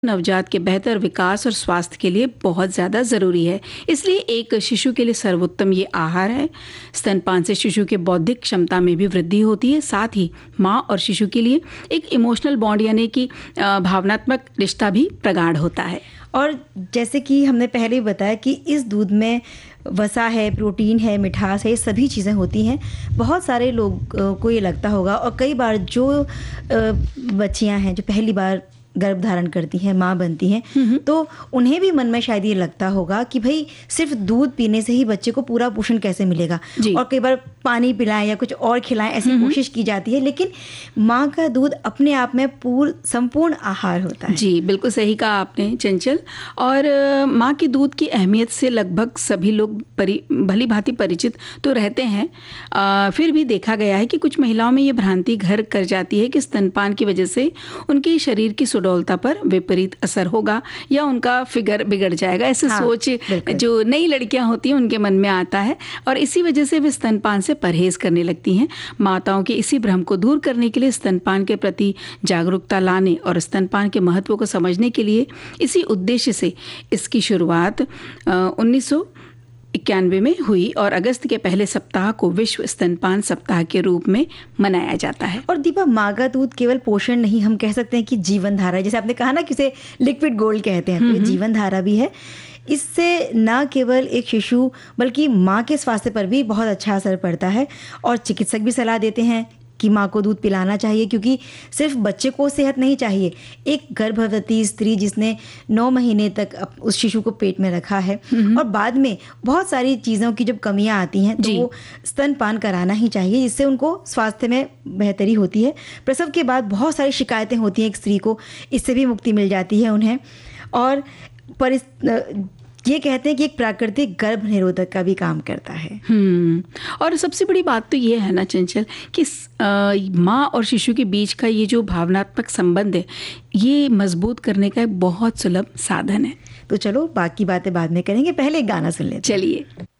नवजात के बेहतर विकास और स्वास्थ्य के लिए बहुत ज़्यादा ज़रूरी है। इसलिए एक शिशु के लिए सर्वोत्तम ये आहार है। स्तनपान से शिशु के बौद्धिक क्षमता में भी वृद्धि होती है। साथ ही माँ और शिशु के लिए एक इमोशनल बॉन्ड यानी कि भावनात्मक रिश्ता भी प्रगाढ़ होता है। और जैसे कि हमने पहले ही बताया कि इस दूध में वसा है, प्रोटीन है, मिठास है, ये सभी चीज़ें होती हैं। बहुत सारे लोग को ये लगता होगा, और कई बार जो बच्चियां हैं जो पहली बार गर्भ धारण करती हैं, माँ बनती हैं, तो उन्हें भी मन में शायद ये लगता होगा कि भाई सिर्फ दूध पीने से ही बच्चे को पूरा पोषण कैसे मिलेगा, और कई बार पानी पिलाएं या कुछ और खिलाएं ऐसी कोशिश की जाती है। लेकिन माँ का दूध अपने आप में संपूर्ण आहार होता है। जी, बिल्कुल सही कहा आपने चंचल। और माँ के दूध की अहमियत से लगभग सभी लोग भली भांति परिचित तो रहते हैं। फिर भी देखा गया है कि कुछ महिलाओं में ये भ्रांति घर कर जाती है कि स्तनपान की वजह से उनके शरीर की सुडौलता पर विपरीत असर होगा या उनका फिगर बिगड़ जाएगा। ऐसे सोच जो नई लड़कियां होती हैं उनके मन में आता है, और इसी वजह से वे स्तनपान से परहेज करने लगती हैं। माताओं के इसी भ्रम को दूर करने के लिए, स्तनपान के प्रति जागरूकता लाने और स्तनपान के महत्व को समझने के लिए, इसी उद्देश्य से इसकी शुरुआत 1991 में हुई और अगस्त के पहले सप्ताह को विश्व स्तनपान सप्ताह के रूप में मनाया जाता है। और दीपा, माँ का दूध केवल पोषण नहीं, हम कह सकते हैं कि जीवन धारा है। जैसे आपने कहा ना कि इसे लिक्विड गोल्ड कहते हैं, तो ये जीवन धारा भी है। इससे न केवल एक शिशु बल्कि माँ के स्वास्थ्य पर भी बहुत अच्छा असर पड़ता है। और चिकित्सक भी सलाह देते हैं कि माँ को दूध पिलाना चाहिए, क्योंकि सिर्फ बच्चे को सेहत नहीं चाहिए, एक गर्भवती स्त्री जिसने 9 महीने तक उस शिशु को पेट में रखा है और बाद में बहुत सारी चीज़ों की जब कमियां आती हैं तो वो स्तनपान कराना ही चाहिए, जिससे उनको स्वास्थ्य में बेहतरी होती है। प्रसव के बाद बहुत सारी शिकायतें होती हैं एक स्त्री को, इससे भी मुक्ति मिल जाती है उन्हें। और ये कहते हैं कि एक प्राकृतिक गर्भ निरोधक का भी काम करता है। और सबसे बड़ी बात तो ये है ना चंचल कि माँ और शिशु के बीच का ये जो भावनात्मक संबंध है, ये मजबूत करने का एक बहुत सुलभ साधन है। तो चलो बाकी बातें बाद में करेंगे, पहले एक गाना सुन लेते हैं। चलिए।